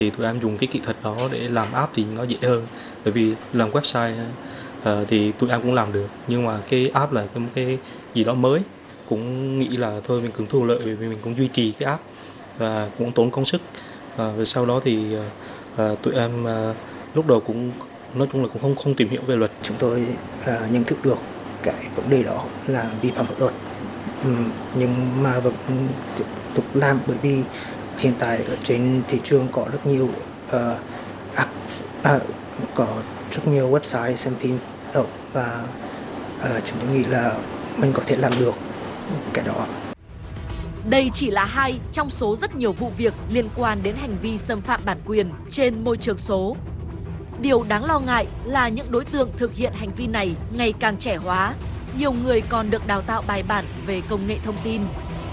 Thì tụi em dùng cái kỹ thuật đó để làm app thì nó dễ hơn, bởi vì làm website thì tụi em cũng làm được, nhưng mà cái app là cái gì đó mới, cũng nghĩ là thôi mình cũng thu lợi, bởi vì mình cũng duy trì cái app và cũng tốn công sức. Và sau đó thì tụi em lúc đầu cũng nói chung là cũng không không tìm hiểu về luật. Chúng tôi nhận thức được cái vấn đề đó là vi phạm pháp luật. Nhưng mà vẫn tiếp tục làm, bởi vì hiện tại ở trên thị trường có rất nhiều app, có rất nhiều website xem phim động, và chúng tôi nghĩ là mình có thể làm được cái đó. Đây chỉ là hai trong số rất nhiều vụ việc liên quan đến hành vi xâm phạm bản quyền trên môi trường số. Điều đáng lo ngại là những đối tượng thực hiện hành vi này ngày càng trẻ hóa, nhiều người còn được đào tạo bài bản về công nghệ thông tin.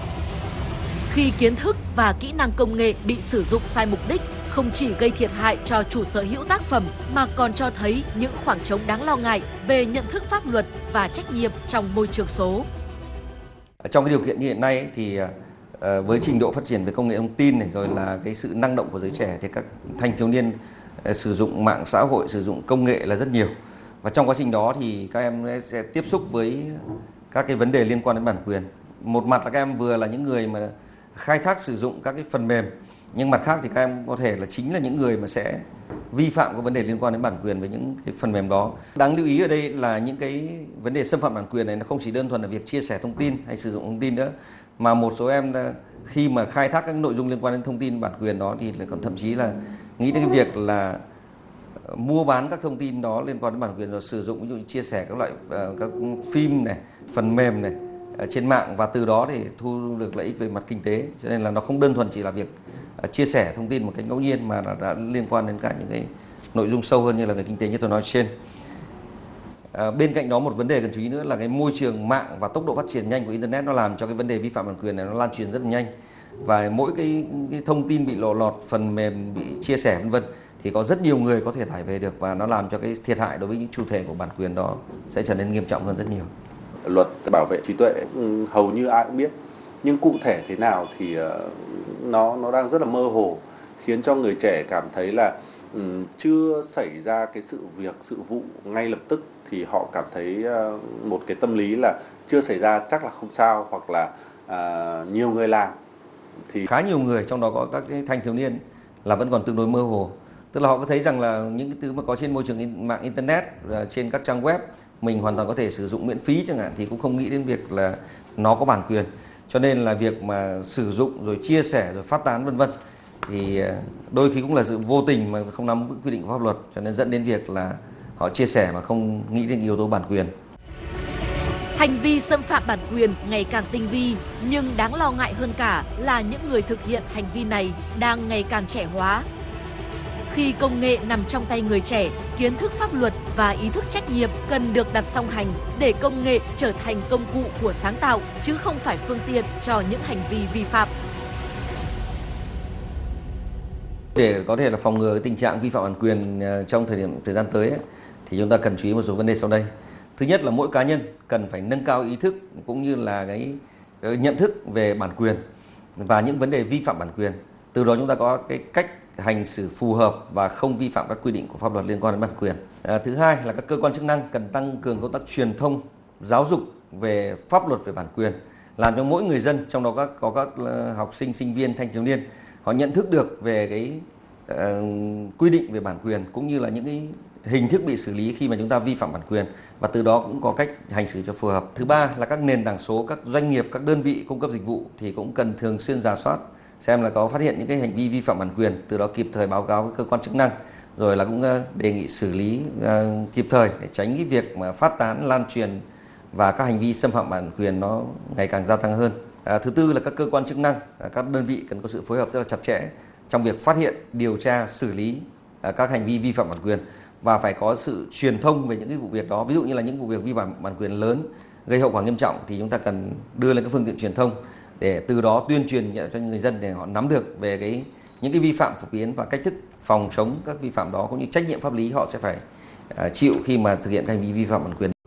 Khi kiến thức và kỹ năng công nghệ bị sử dụng sai mục đích, không chỉ gây thiệt hại cho chủ sở hữu tác phẩm mà còn cho thấy những khoảng trống đáng lo ngại về nhận thức pháp luật và trách nhiệm trong môi trường số. Trong cái điều kiện như hiện nay thì với trình độ phát triển về công nghệ thông tin này, rồi là cái sự năng động của giới trẻ, thì các thanh thiếu niên sử dụng mạng xã hội, sử dụng công nghệ là rất nhiều. Và trong quá trình đó thì các em sẽ tiếp xúc với các cái vấn đề liên quan đến bản quyền. Một mặt là các em vừa là những người mà khai thác sử dụng các cái phần mềm, nhưng mặt khác thì các em có thể là chính là những người mà sẽ vi phạm các vấn đề liên quan đến bản quyền với những cái phần mềm đó. Đáng lưu ý ở đây là những cái vấn đề xâm phạm bản quyền này nó không chỉ đơn thuần là việc chia sẻ thông tin hay sử dụng thông tin nữa, mà một số em khi mà khai thác các nội dung liên quan đến thông tin bản quyền đó thì còn thậm chí là nghĩ đến cái việc là mua bán các thông tin đó liên quan đến bản quyền, rồi sử dụng ví dụ như chia sẻ các loại các phim này, phần mềm này trên mạng, và từ đó để thu được lợi ích về mặt kinh tế. Cho nên là nó không đơn thuần chỉ là việc chia sẻ thông tin một cách ngẫu nhiên, mà đã liên quan đến cả những cái nội dung sâu hơn như là về kinh tế như tôi nói trên. Bên cạnh đó, một vấn đề cần chú ý nữa là cái môi trường mạng và tốc độ phát triển nhanh của internet, nó làm cho cái vấn đề vi phạm bản quyền này nó lan truyền rất là nhanh, và mỗi cái thông tin bị lộ lọt, phần mềm bị chia sẻ vân vân thì có rất nhiều người có thể tải về được, và nó làm cho cái thiệt hại đối với những chủ thể của bản quyền đó sẽ trở nên nghiêm trọng hơn rất nhiều. Luật bảo vệ trí tuệ hầu như ai cũng biết, nhưng cụ thể thế nào thì nó đang rất là mơ hồ, khiến cho người trẻ cảm thấy là chưa xảy ra cái sự việc, sự vụ ngay lập tức thì họ cảm thấy một cái tâm lý là chưa xảy ra chắc là không sao, hoặc là nhiều người làm. Thì khá nhiều người, trong đó có các cái thanh thiếu niên, là vẫn còn tương đối mơ hồ. Tức là họ có thấy rằng là những cái thứ mà có trên môi trường mạng internet, trên các trang web mình hoàn toàn có thể sử dụng miễn phí chẳng hạn, thì cũng không nghĩ đến việc là nó có bản quyền. Cho nên là việc mà sử dụng rồi chia sẻ rồi phát tán vân vân thì đôi khi cũng là sự vô tình mà không nắm quy định của pháp luật, cho nên dẫn đến việc là họ chia sẻ mà không nghĩ đến yếu tố bản quyền. Hành vi xâm phạm bản quyền ngày càng tinh vi, nhưng đáng lo ngại hơn cả là những người thực hiện hành vi này đang ngày càng trẻ hóa. Khi công nghệ nằm trong tay người trẻ, kiến thức pháp luật và ý thức trách nhiệm cần được đặt song hành để công nghệ trở thành công cụ của sáng tạo, chứ không phải phương tiện cho những hành vi vi phạm. Để có thể là phòng ngừa cái tình trạng vi phạm bản quyền trong thời gian tới ấy, thì chúng ta cần chú ý một số vấn đề sau đây. Thứ nhất là mỗi cá nhân cần phải nâng cao ý thức cũng như là cái nhận thức về bản quyền và những vấn đề vi phạm bản quyền. Từ đó chúng ta có cái cách hành xử phù hợp và không vi phạm các quy định của pháp luật liên quan đến bản quyền. Thứ hai là các cơ quan chức năng cần tăng cường công tác truyền thông, giáo dục về pháp luật về bản quyền, làm cho mỗi người dân, trong đó có các học sinh, sinh viên, thanh thiếu niên, họ nhận thức được về cái quy định về bản quyền cũng như là những cái hình thức bị xử lý khi mà chúng ta vi phạm bản quyền, và từ đó cũng có cách hành xử cho phù hợp. Thứ ba là các nền tảng số, các doanh nghiệp, các đơn vị cung cấp dịch vụ thì cũng cần thường xuyên rà soát xem là có phát hiện những cái hành vi vi phạm bản quyền, từ đó kịp thời báo cáo với cơ quan chức năng, rồi là cũng đề nghị xử lý kịp thời để tránh cái việc mà phát tán, lan truyền và các hành vi xâm phạm bản quyền nó ngày càng gia tăng hơn. Thứ tư là các cơ quan chức năng, các đơn vị cần có sự phối hợp rất là chặt chẽ trong việc phát hiện, điều tra, xử lý các hành vi vi phạm bản quyền, và phải có sự truyền thông về những cái vụ việc đó. Ví dụ như là những vụ việc vi phạm bản quyền lớn gây hậu quả nghiêm trọng thì chúng ta cần đưa lên các phương tiện truyền thông để từ đó tuyên truyền cho người dân để họ nắm được về những cái vi phạm phổ biến và cách thức phòng chống các vi phạm đó, cũng như trách nhiệm pháp lý họ sẽ phải chịu khi mà thực hiện hành vi vi phạm bản quyền.